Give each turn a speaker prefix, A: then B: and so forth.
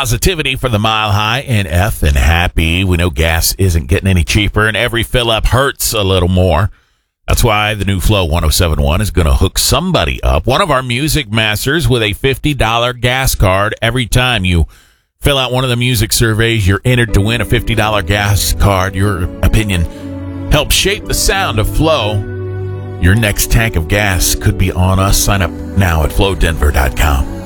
A: positivity for the Mile High and F and happy. We know gas isn't getting any cheaper, and every fill-up hurts a little more. That's why the new Flow 1071 is going to hook somebody up, one of our music masters, with a $50 gas card. Every time you fill out one of the music surveys, you're entered to win a $50 gas card. Your opinion helps shape the sound of Flow. Your next tank of gas could be on us. Sign up now at flowdenver.com.